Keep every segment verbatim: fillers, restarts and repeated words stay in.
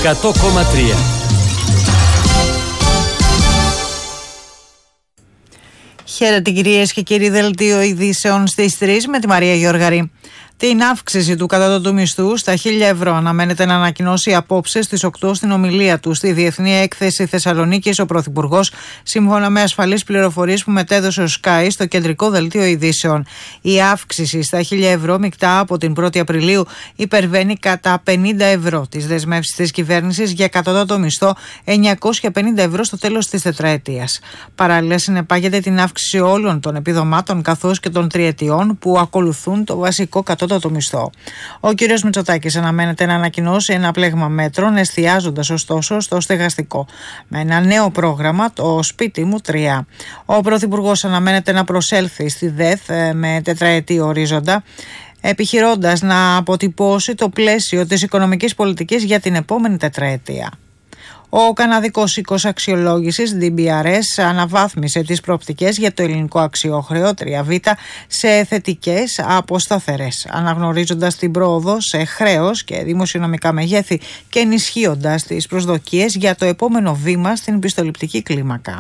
εκατό κόμμα τρία. Χαίρετε κυρίες και κύριοι, δελτίο ειδήσεων στις τρεις με τη Μαρία Γιώργαρη. Την αύξηση του κατώτατου μισθού στα χίλια ευρώ αναμένεται να ανακοινώσει απόψε στις οκτώ στην ομιλία του στη Διεθνή Έκθεση Θεσσαλονίκης ο Πρωθυπουργός, σύμφωνα με ασφαλείς πληροφορίες που μετέδωσε ο Sky στο κεντρικό δελτίο ειδήσεων. Η αύξηση στα χίλια ευρώ μεικτά από την πρώτη Απριλίου υπερβαίνει κατά πενήντα ευρώ τις δεσμεύσεις της κυβέρνησης για κατώτατο μισθό εννιακόσια πενήντα ευρώ στο τέλος της τετραετίας. Παράλληλα, συνεπάγεται την αύξηση όλων των επιδομάτων καθώς και των τριετιών που ακολουθούν το βασικό κατώτατο το μισθό. Ο κ. Μητσοτάκης αναμένεται να ανακοινώσει ένα πλέγμα μέτρων, εστιάζοντας ωστόσο στο στεγαστικό, με ένα νέο πρόγραμμα, το Σπίτι μου τρία. Ο Πρωθυπουργός αναμένεται να προσέλθει στη ΔΕΘ με τετραετή ορίζοντα, επιχειρώντας να αποτυπώσει το πλαίσιο της οικονομικής πολιτικής για την επόμενη τετραετία. Ο Καναδικός οίκος αξιολόγησης ντι μπι αρ ες αναβάθμισε τις προοπτικές για το ελληνικό αξιόχρεο τρία β σε θετικές από σταθερές, αναγνωρίζοντας την πρόοδο σε χρέος και δημοσιονομικά μεγέθη και ενισχύοντας τις προσδοκίες για το επόμενο βήμα στην πιστοληπτική κλίμακα.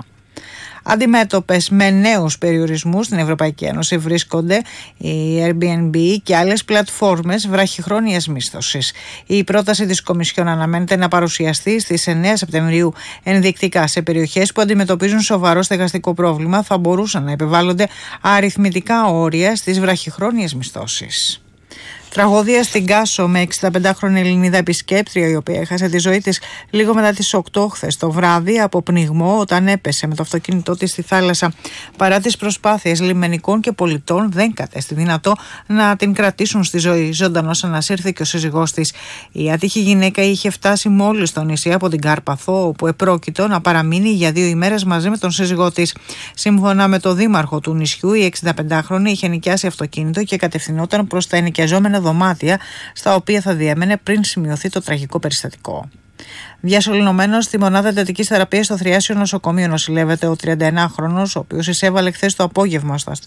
Αντιμέτωπες με νέους περιορισμούς στην Ευρωπαϊκή Ένωση βρίσκονται η Airbnb και άλλες πλατφόρμες βραχυχρόνιας μίσθωσης. Η πρόταση της Κομισιόν αναμένεται να παρουσιαστεί στις εννέα Σεπτεμβρίου. Ενδεικτικά, σε περιοχές που αντιμετωπίζουν σοβαρό στεγαστικό πρόβλημα θα μπορούσαν να επιβάλλονται αριθμητικά όρια στις βραχυχρόνιες μισθώσεις. Τραγωδία στην Κάσο με εξηνταπεντάχρονη Ελληνίδα επισκέπτρια, η οποία έχασε τη ζωή της λίγο μετά τις οκτώ χθες το βράδυ από πνιγμό όταν έπεσε με το αυτοκίνητό της στη θάλασσα. Παρά τις προσπάθειες λιμενικών και πολιτών, δεν κατέστη δυνατό να την κρατήσουν στη ζωή. Ζωντανός ανασύρθηκε ο σύζυγός της. Η άτυχη γυναίκα είχε φτάσει μόλις στο νησί από την Κάρπαθο, όπου επρόκειτο να παραμείνει για δύο ημέρες μαζί με τον σύζυγό της. Σύμφωνα με το δήμαρχο του νησιού, η εξηνταπεντάχρονη είχε νοικιάσει αυτοκίνητο και κατευθυνόταν προς τα ενοικιαζόμενα δωμάτια στα οποία θα διέμενε πριν σημειωθεί το τραγικό περιστατικό. Διασωληνωμένος στη μονάδα εντατικής θεραπείας στο Θριάσιο νοσοκομείο νοσηλεύεται ο τριανταενάχρονος, ο οποίος εισέβαλε χθες το απόγευμα στο